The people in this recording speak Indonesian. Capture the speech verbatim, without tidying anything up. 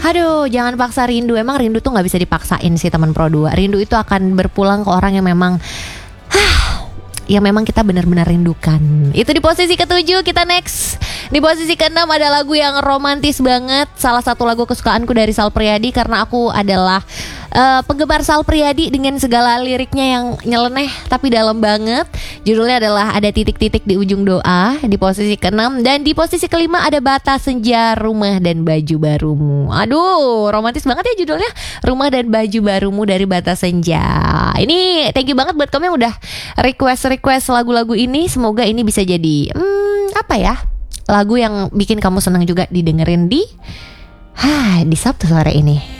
Aduh, jangan paksa rindu. Emang rindu tuh nggak bisa dipaksain sih teman Pro dua. Rindu itu akan berpulang ke orang yang memang yang memang kita benar-benar rindukan. Itu di posisi ketujuh. Kita next. Di posisi keenam ada lagu yang romantis banget. Salah satu lagu kesukaanku dari Sal Priadi, karena aku adalah uh, penggemar Sal Priadi dengan segala liriknya yang nyeleneh tapi dalam banget. Judulnya adalah Ada Titik-Titik di Ujung Doa, di posisi keenam. Dan di posisi kelima ada Bata Senja, Rumah dan Baju Barumu. Aduh, romantis banget ya judulnya, Rumah dan Baju Barumu dari Bata Senja. Ini thank you banget buat kamu yang udah request-request lagu-lagu ini. Semoga ini bisa jadi hmm, apa ya, lagu yang bikin kamu senang juga didengerin di Hah, di Sabtu sore ini.